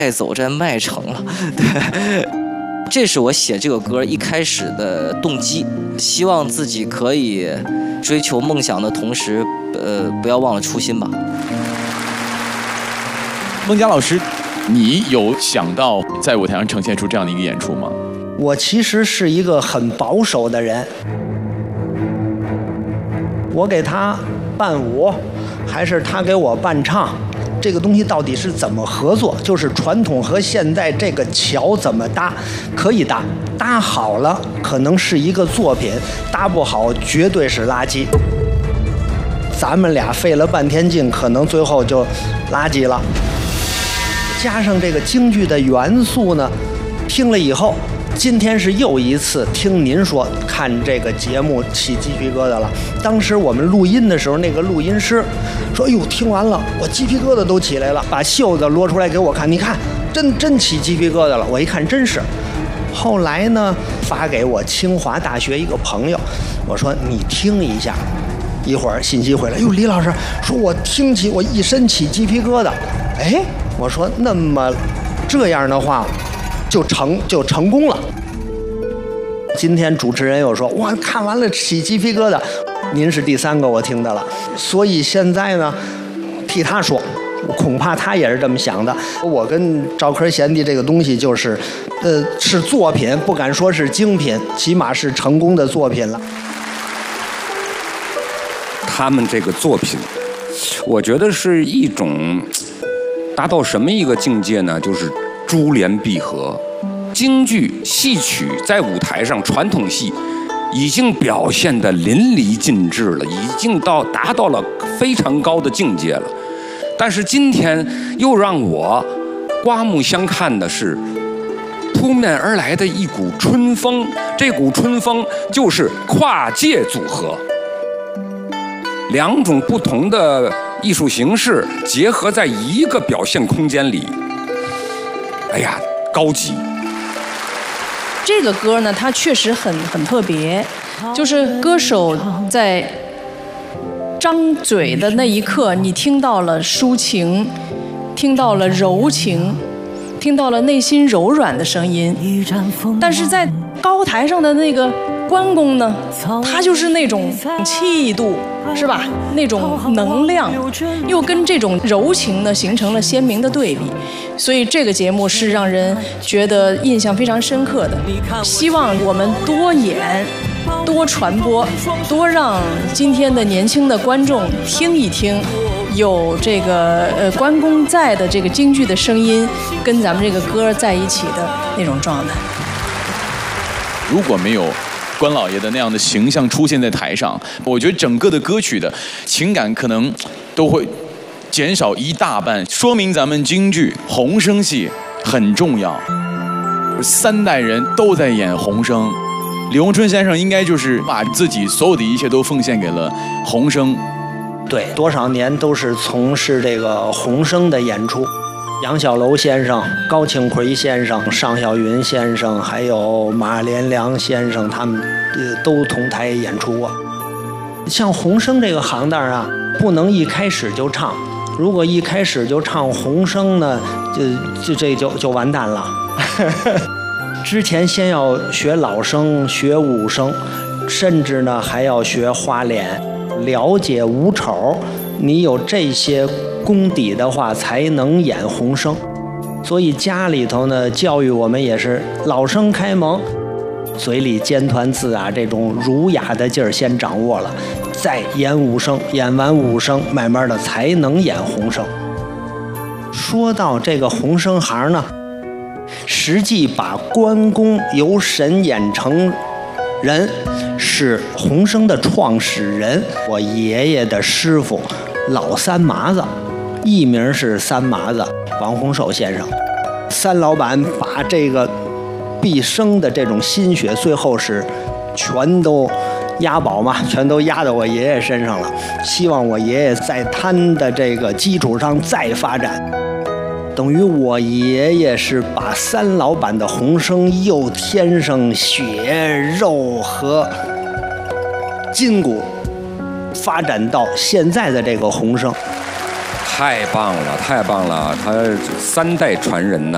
带走在麦城了。对，这是我写这个歌一开始的动机，希望自己可以追求梦想的同时，不要忘了初心吧。 孟佳老师，你有想到在舞台上呈现出这样的一个演出吗？ 我其实是一个很保守的人，我给他伴舞，还是他给我伴唱，这个东西到底是怎么合作？就是传统和现代这个桥怎么搭？可以搭，搭好了可能是一个作品，搭不好绝对是垃圾。咱们俩费了半天劲，可能最后就垃圾了。加上这个京剧的元素呢，听了以后，今天是又一次听您说看这个节目起鸡皮疙瘩了。当时我们录音的时候，那个录音师说：“哎呦，听完了我鸡皮疙瘩都起来了，把袖子撸出来给我看，你看，真起鸡皮疙瘩了。”我一看，真是。后来呢，发给我清华大学一个朋友，我说：“你听一下。”一会儿信息回来，哟，李老师说我听起我一身起鸡皮疙瘩。哎，我说那么这样的话就成功了。今天主持人又说，哇，看完了起鸡皮疙瘩，您是第3个我听的了。所以现在呢，替他说，恐怕他也是这么想的。我跟赵克贤弟这个东西就是，是作品，不敢说是精品，起码是成功的作品了。 他们这个作品，我觉得是一种达到什么一个境界呢？就是珠联璧合。京剧戏曲在舞台上，传统戏已经表现得淋漓尽致了，已经达到了非常高的境界了。但是今天又让我刮目相看的是，扑面而来的一股春风，这股春风就是跨界组合。2种不同的艺术形式结合在一个表现空间里，哎呀，高级！ 这个歌呢，它确实很特别，就是歌手在张嘴的那一刻，你听到了抒情，听到了柔情，听到了内心柔软的声音，但是在高台上的那个关公呢，他就是那种气度，是吧？那种能量，又跟这种柔情呢形成了鲜明的对比，所以这个节目是让人觉得印象非常深刻的。希望我们多演、多传播、多让今天的年轻的观众听一听，有这个关公在的这个京剧的声音，跟咱们这个歌在一起的那种状态。 如果没有关老爷的那样的形象出现在台上，我觉得整个的歌曲的情感可能都会减少一大半，说明咱们京剧红生戏很重要。3代人都在演红生，李洪春先生应该就是把自己所有的一切都奉献给了红生。 对，多少年都是从事这个红生的演出。杨小楼先生、高庆奎先生、尚小云先生，还有马连良先生，他们都同台演出过。像红生这个行当啊，不能一开始就唱，如果一开始就唱红生呢，就完蛋了。之前先要学老生、学武生，甚至呢还要学花脸，了解武丑。你有这些功底的话，才能演红生。所以家里头呢，教育我们也是老生开蒙，嘴里尖团字啊，这种儒雅的劲儿先掌握了，再演武生，演完武生，慢慢的才能演红生。说到这个红生行呢，实际把关公由神演成人，是红生的创始人，我爷爷的师傅老三麻子，艺名是三麻子王洪寿先生。三老板把这个毕生的这种心血，最后是全都押宝嘛，全都压到我爷爷身上了。希望我爷爷在他的这个基础上再发展，等于我爷爷是把三老板的红生又添上血肉和筋骨，发展到现在的这个红生。 太棒了，太棒了！他3代传人呐。